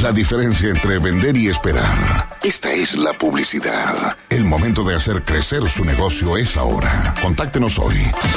la diferencia entre vender y esperar. Esta es la publicidad. El momento de hacer crecer su negocio es ahora. Contáctenos hoy.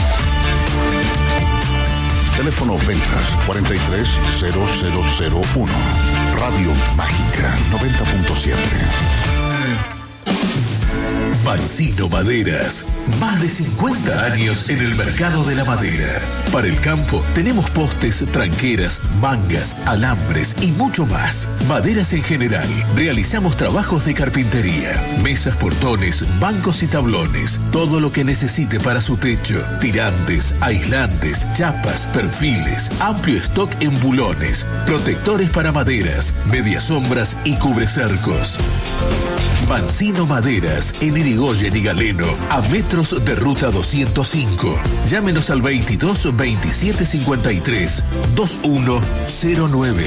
Teléfono ventas 430001. Radio Mágica 90.7. Mancino Maderas, más de 50 años en el mercado de la madera. Para el campo tenemos postes, tranqueras, mangas, alambres y mucho más. Maderas en general. Realizamos trabajos de carpintería, mesas, portones, bancos y tablones. Todo lo que necesite para su techo. Tirantes, aislantes, chapas, perfiles, amplio stock en bulones, protectores para maderas, mediasombras y cubrecercos. Mancino Maderas, en Irigoyen y Galeno, a metros de ruta 205. Llámenos al 22 27 53 2109.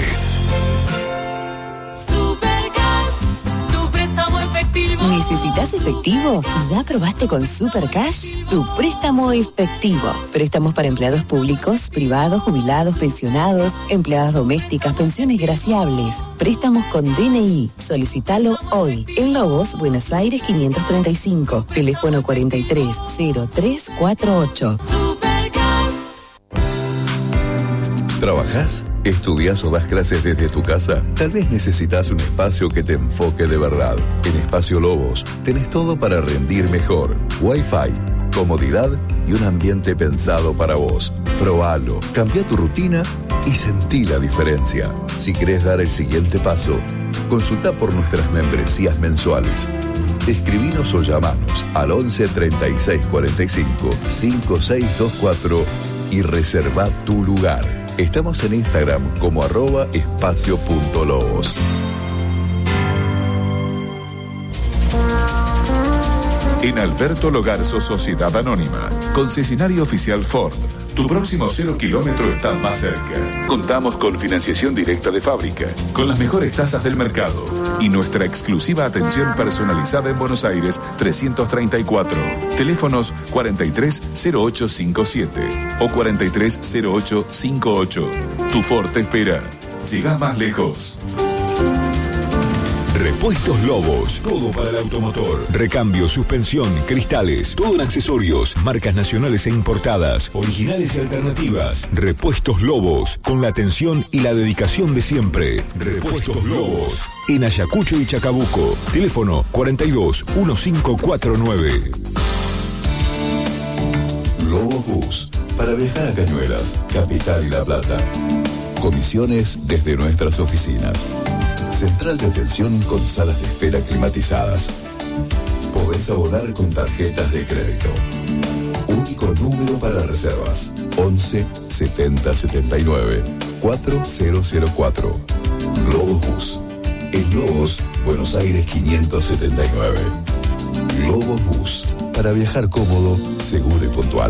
¿Necesitas efectivo? ¿Ya probaste con Supercash? Tu préstamo efectivo. Préstamos para empleados públicos, privados, jubilados, pensionados, empleadas domésticas, pensiones graciables. Préstamos con DNI. Solicítalo hoy. En Lobos, Buenos Aires 535. Teléfono 430348. ¿Trabajás? ¿Estudias o das clases desde tu casa? Tal vez necesitas un espacio que te enfoque de verdad. En Espacio Lobos tenés todo para rendir mejor. Wi-Fi, comodidad y un ambiente pensado para vos. Probalo, cambia tu rutina y sentí la diferencia. Si querés dar el siguiente paso, consulta por nuestras membresías mensuales. Escribinos o llamanos al 11 36 45 5624 y reserva tu lugar. Estamos en Instagram como @espacio.lobos. En Alberto Logarzo Sociedad Anónima, concesionario oficial Ford. Tu próximo 0 kilómetro está más cerca. Contamos con financiación directa de fábrica, con las mejores tasas del mercado y nuestra exclusiva atención personalizada en Buenos Aires 334. Teléfonos 430857 o 430858. Tu Ford te espera. Siga más lejos. Repuestos Lobos, todo para el automotor. Recambio, suspensión, cristales, todo en accesorios, marcas nacionales e importadas, originales y alternativas. Repuestos Lobos, con la atención y la dedicación de siempre. Repuestos Lobos, en Ayacucho y Chacabuco. Teléfono 421549. Lobos Bus, para viajar a Cañuelas, Capital y La Plata. Comisiones desde nuestras oficinas. Central de atención con salas de espera climatizadas. Podés abonar con tarjetas de crédito. Único número para reservas: 11 70 79 4004. Lobos Bus. En Lobos, Buenos Aires 579. Lobos Bus. Para viajar cómodo, seguro y puntual.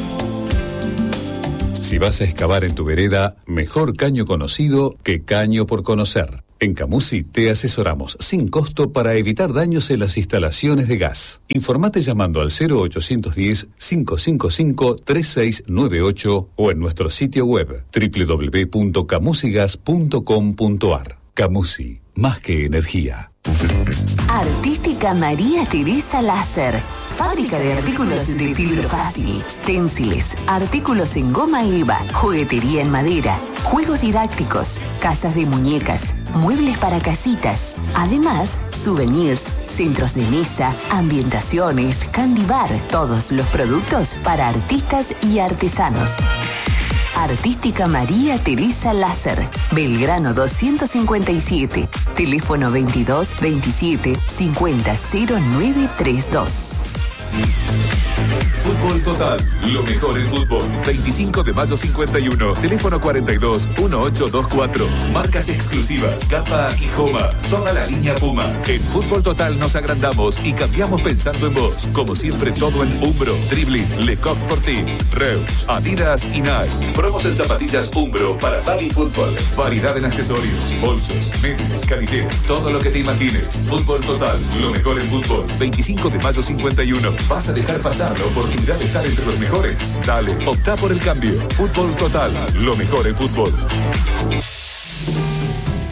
Si vas a excavar en tu vereda, mejor caño conocido que caño por conocer. En Camusi te asesoramos sin costo para evitar daños en las instalaciones de gas. Informate llamando al 0810-555-3698 o en nuestro sitio web www.camusigas.com.ar. Camusi, más que energía. Artística María Teresa Láser. Fábrica de artículos de fibra fácil, stenciles, artículos en goma eva, juguetería en madera, juegos didácticos, casas de muñecas, muebles para casitas. Además, souvenirs, centros de mesa, ambientaciones, candy bar. Todos los productos para artistas y artesanos. Artística María Teresa Láser, Belgrano 257, teléfono 22 27 50 0932. Fútbol Total, lo mejor en fútbol. 25 de mayo 51, teléfono 42 1824. Marcas exclusivas, Capa y Joma, toda la línea Puma. En Fútbol Total nos agrandamos y cambiamos pensando en vos. Como siempre, todo en Umbro, Dribbling, Lecoq Sportif, Reus, Adidas y Nike. Promos en zapatillas Umbro para Baby Fútbol. Variedad en accesorios, bolsos, medias, canilleras, todo lo que te imagines. Fútbol Total, lo mejor en fútbol. 25 de mayo 51. ¿Vas a dejar pasar la oportunidad de estar entre los mejores? Dale, opta por el cambio. Fútbol Total, lo mejor en fútbol. ¿Estás pensando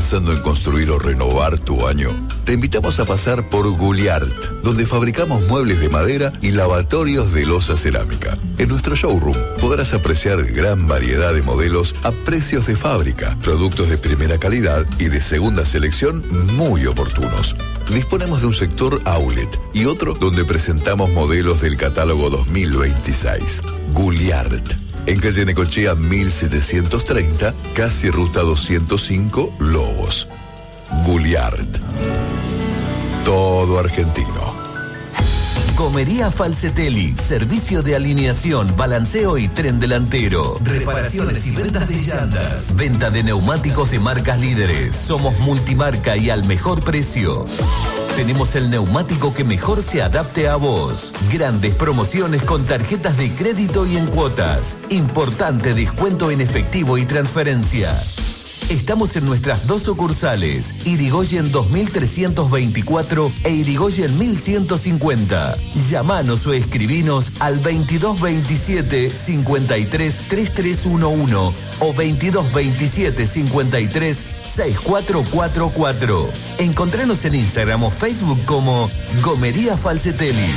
pensando en construir o renovar tu año? Te invitamos a pasar por Guliart, donde fabricamos muebles de madera y lavatorios de loza cerámica. En nuestro showroom podrás apreciar gran variedad de modelos a precios de fábrica, productos de primera calidad y de segunda selección muy oportunos. Disponemos de un sector outlet y otro donde presentamos modelos del catálogo 2026. Guliart, en calle Necochea 1730, casi ruta 205, Lobos. Guliart. Todo argentino. Comería Falcetelli, servicio de alineación, balanceo y tren delantero. Reparaciones y ventas de llantas. Venta de neumáticos de marcas líderes. Somos multimarca y al mejor precio. Tenemos el neumático que mejor se adapte a vos. Grandes promociones con tarjetas de crédito y en cuotas. Importante descuento en efectivo y transferencia. Estamos en nuestras 2 sucursales, Irigoyen 2324 e Irigoyen 1150. Llámanos o escribinos al 2227 53 3311 o 2227 53 6444. Encontranos en Instagram o Facebook como Gomería Falcetelli.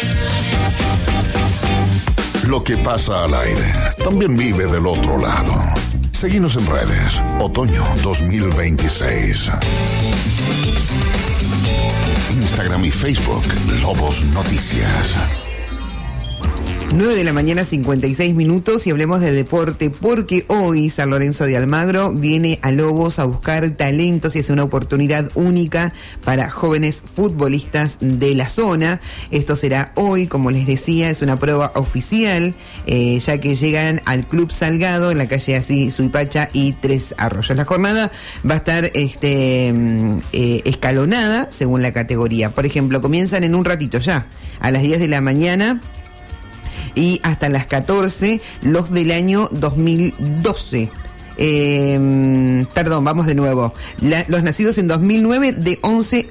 Lo que pasa al aire también vive del otro lado. Seguinos en redes. Otoño 2026. Instagram y Facebook. Lobos Noticias. 9 de la mañana, 56 minutos, y hablemos de deporte, porque hoy San Lorenzo de Almagro viene a Lobos a buscar talentos y es una oportunidad única para jóvenes futbolistas de la zona. Esto será hoy, como les decía, es una prueba oficial, ya que llegan al Club Salgado en la calle así Suipacha y Tres Arroyos. La jornada va a estar escalonada según la categoría. Por ejemplo, comienzan en un ratito ya, a las 10 de la mañana, y hasta las 14 los del año 2012. Vamos de nuevo. Los nacidos en 2009 de 11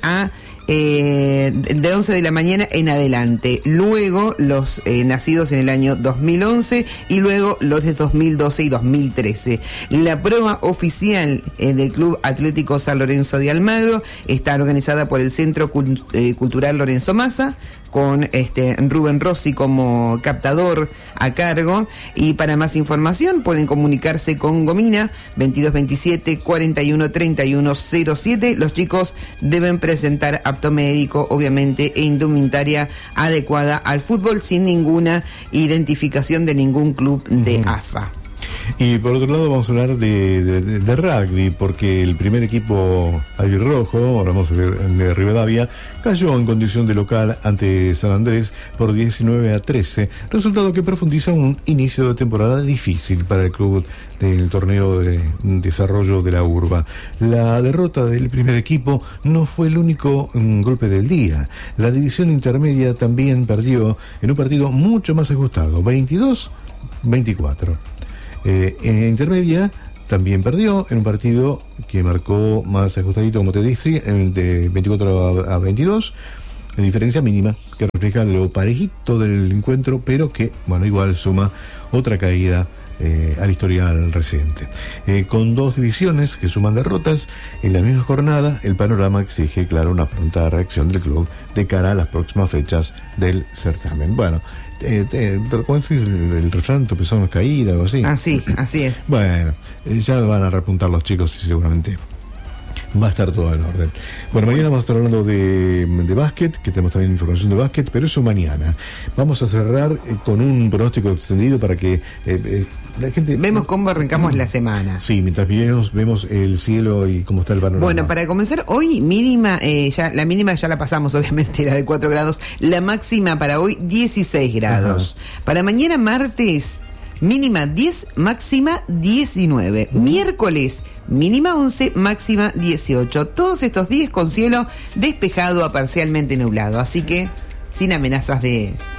de la mañana en adelante. Luego los nacidos en el año 2011 y luego los de 2012 y 2013. La prueba oficial del Club Atlético San Lorenzo de Almagro está organizada por el Centro Cultural Lorenzo Massa, con Rubén Rossi como captador a cargo. Y para más información pueden comunicarse con Gomina 2227 41 31 07. Los chicos deben presentar apto médico, obviamente, e indumentaria adecuada al fútbol, sin ninguna identificación de ningún club de AFA. Y por otro lado vamos a hablar de rugby, porque el primer equipo albirrojo, ahora vamos a ver, de Rivadavia, cayó en condición de local ante San Andrés por 19-13, resultado que profundiza un inicio de temporada difícil para el club del torneo de desarrollo de la urba. La derrota del primer equipo no fue el único golpe del día. La división intermedia también perdió en un partido mucho más ajustado, 22-24. En intermedia también perdió en un partido que marcó más ajustadito, como te dije, de 24-22, en diferencia mínima, que refleja lo parejito del encuentro, pero que, bueno, igual suma otra caída al historial reciente. Con 2 divisiones que suman derrotas en la misma jornada, el panorama exige, claro, una pronta reacción del club de cara a las próximas fechas del certamen. Bueno, ¿cómo decís el refrán? Tropezón, caída, algo así. Así es. Bueno, ya van a repuntar los chicos y seguramente va a estar todo en orden. Bueno, mañana vamos a estar hablando de básquet, que tenemos también información de básquet, pero eso mañana. Vamos a cerrar con un pronóstico extendido para que la gente... Vemos cómo arrancamos la semana. Sí, mientras vemos el cielo y cómo está el panorama. Bueno, para comenzar, hoy mínima, la mínima ya la pasamos, obviamente, la de 4 grados. La máxima para hoy, 16 grados. Ajá. Para mañana, martes, mínima 10, máxima 19. Miércoles, mínima 11, máxima 18. Todos estos días con cielo despejado a parcialmente nublado. Así que sin amenazas de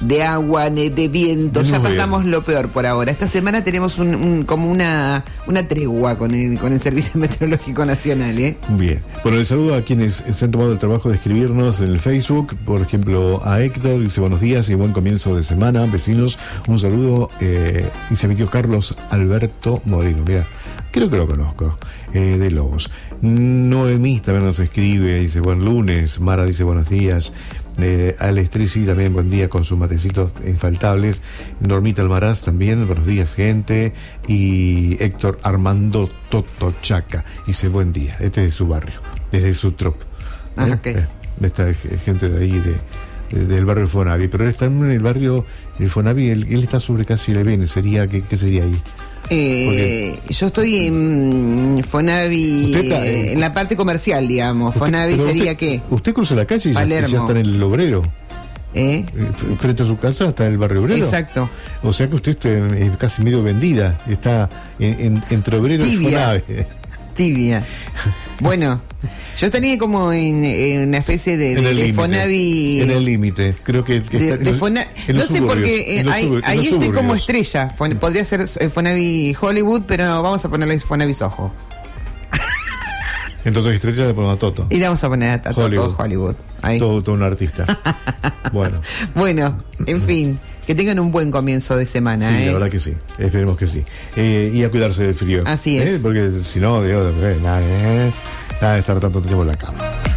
de agua, de viento. Ya pasamos lo peor por ahora. Esta semana tenemos como una tregua con el Servicio Meteorológico Nacional, ¿eh? Bien. Bueno, les saludo a quienes se han tomado el trabajo de escribirnos en el Facebook. Por ejemplo, a Héctor, dice buenos días y buen comienzo de semana. Vecinos, un saludo. Y se metió Carlos Alberto Moreno. Mira, creo que lo conozco, de Lobos. Noemí también nos escribe, dice buen lunes. Mara dice buenos días. Alestrici también buen día con sus matecitos infaltables. Normita Almaraz también, buenos días gente. Y Héctor Armando Totochaca dice buen día, este es de su barrio, desde su trop. Okay. De esta gente de ahí del barrio Fonavi, pero él está en el barrio el Fonavi, él está sobre casi Levene, sería ¿qué sería ahí? Yo estoy en Fonavi, en la parte comercial, digamos. Fonavi sería ¿qué? Usted cruza la calle y ya está en el Obrero. Frente a su casa está el barrio Obrero. Exacto. O sea que usted está casi medio vendida, está entre Obrero y Fonavi. Tibia. Bueno, yo tenía como en una especie de Fonavi. En el límite, creo que no sé por qué ahí estoy como estrella. Podría ser Fonavi Hollywood, pero no, vamos a ponerle Fonavi Soho. Entonces estrella le ponemos a Toto. Y le vamos a poner a Toto Hollywood. Ahí. Todo un artista. Bueno, en fin. Que tengan un buen comienzo de semana. Sí, la verdad que sí. Esperemos que sí. Y a cuidarse del frío. Así es. Porque si no, nada de estar tanto tiempo en la cama.